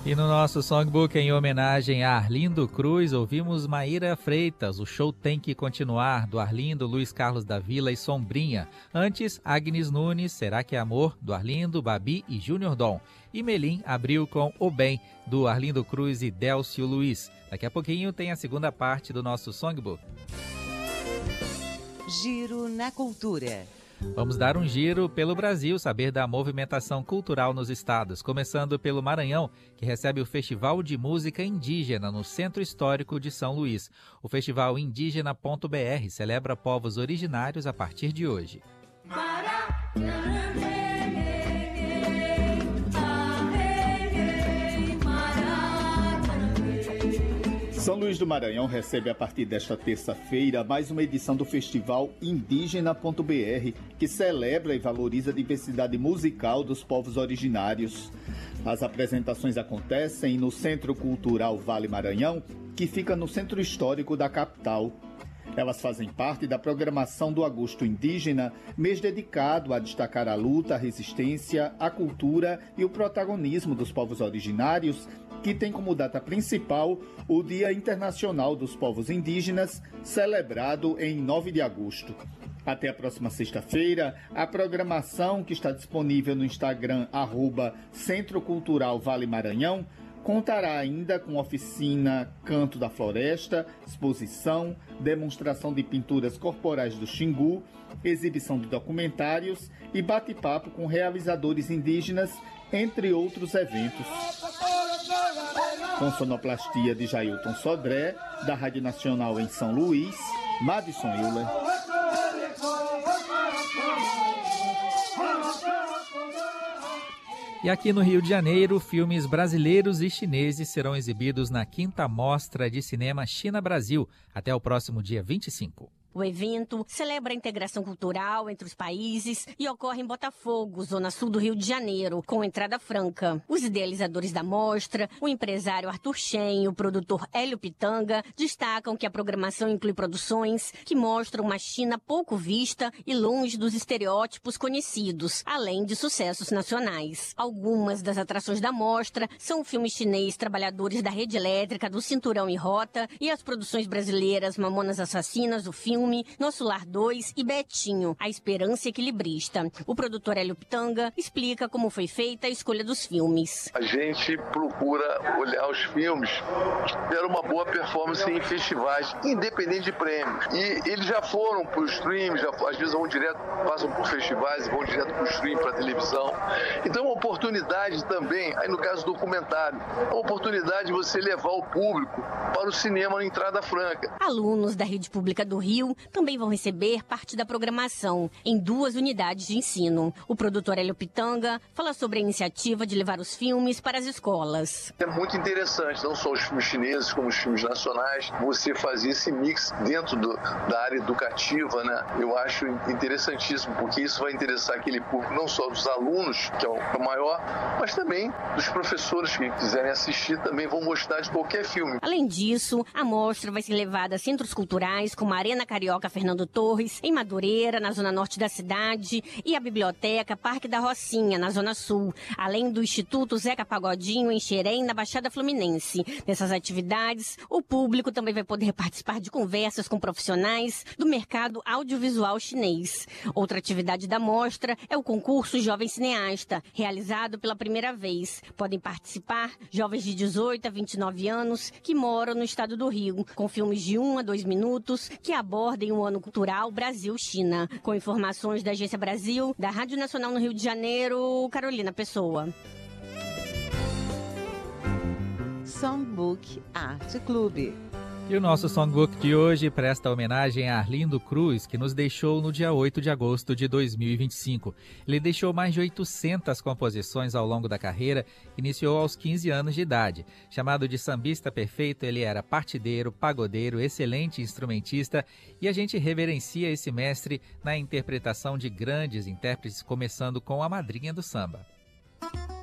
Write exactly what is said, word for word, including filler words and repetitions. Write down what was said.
E no nosso songbook, em homenagem a Arlindo Cruz, ouvimos Maíra Freitas, O Show Tem Que Continuar, do Arlindo, Luiz Carlos da Vila e Sombrinha. Antes, Agnes Nunes, Será Que é Amor, do Arlindo, Babi e Júnior Dom. E Melim abriu com O Bem, do Arlindo Cruz e Délcio Luiz. Daqui a pouquinho tem a segunda parte do nosso songbook. Giro na Cultura. Vamos dar um giro pelo Brasil, saber da movimentação cultural nos estados, começando pelo Maranhão, que recebe o Festival de Música Indígena no Centro Histórico de São Luís. O Festival Indígena ponto B R celebra povos originários a partir de hoje. São Luís do Maranhão recebe a partir desta terça-feira mais uma edição do Festival Indígena ponto B R, que celebra e valoriza a diversidade musical dos povos originários. As apresentações acontecem no Centro Cultural Vale Maranhão, que fica no centro histórico da capital. Elas fazem parte da programação do Agosto Indígena, mês dedicado a destacar a luta, a resistência, a cultura e o protagonismo dos povos originários, que tem como data principal o Dia Internacional dos Povos Indígenas, celebrado em nove de agosto. Até a próxima sexta-feira, a programação, que está disponível no Instagram, arroba Centro Cultural Vale Maranhão, contará ainda com oficina Canto da Floresta, exposição, demonstração de pinturas corporais do Xingu, exibição de documentários e bate-papo com realizadores indígenas, entre outros eventos. Com sonoplastia de Jailton Sodré, da Rádio Nacional em São Luís, Madison Euler. E aqui no Rio de Janeiro, filmes brasileiros e chineses serão exibidos na quinta Mostra de Cinema China-Brasil, até o próximo dia vinte e cinco. O evento celebra a integração cultural entre os países e ocorre em Botafogo, zona sul do Rio de Janeiro, com entrada franca. Os idealizadores da mostra, o empresário Arthur Shen e o produtor Hélio Pitanga, destacam que a programação inclui produções que mostram uma China pouco vista e longe dos estereótipos conhecidos, além de sucessos nacionais. Algumas das atrações da mostra são o filme chinês Trabalhadores da Rede Elétrica, do Cinturão e Rota, e as produções brasileiras Mamonas Assassinas, o filme Nosso Lar dois e Betinho, A Esperança Equilibrista. O produtor Hélio Pitanga explica como foi feita a escolha dos filmes. A gente procura olhar os filmes que deram uma boa performance em festivais, independente de prêmios. E eles já foram para o stream, já, às vezes vão direto, passam por festivais e vão direto para o stream, para a televisão. Então é uma oportunidade também, aí no caso do documentário, é uma oportunidade de você levar o público para o cinema na entrada franca. Alunos da Rede Pública do Rio também vão receber parte da programação em duas unidades de ensino. O produtor Hélio Pitanga fala sobre a iniciativa de levar os filmes para as escolas. É muito interessante, não só os filmes chineses, como os filmes nacionais, você fazer esse mix dentro do, da área educativa, né? Eu acho interessantíssimo, porque isso vai interessar aquele público, não só dos alunos, que é o maior, mas também dos professores que quiserem assistir, também vão gostar de qualquer filme. Além disso, a mostra vai ser levada a centros culturais como a Arena Carioca Fernando Torres, em Madureira, na zona norte da cidade, e a Biblioteca Parque da Rocinha, na zona sul, além do Instituto Zeca Pagodinho, em Xerém, na Baixada Fluminense. Nessas atividades, o público também vai poder participar de conversas com profissionais do mercado audiovisual chinês. Outra atividade da mostra é o concurso Jovem Cineasta, realizado pela primeira vez. Podem participar jovens de dezoito a vinte e nove anos que moram no estado do Rio, com filmes de um a dois minutos que abordem o ano cultural Brasil-China. Com informações da Agência Brasil, da Rádio Nacional no Rio de Janeiro, Carolina Pessoa. Songbook Arte Clube. E o nosso songbook de hoje presta homenagem a Arlindo Cruz, que nos deixou no dia oito de agosto de dois mil e vinte e cinco. Ele deixou mais de oitocentas composições ao longo da carreira, iniciou aos quinze anos de idade. Chamado de sambista perfeito, ele era partideiro, pagodeiro, excelente instrumentista, e a gente reverencia esse mestre na interpretação de grandes intérpretes, começando com a madrinha do samba.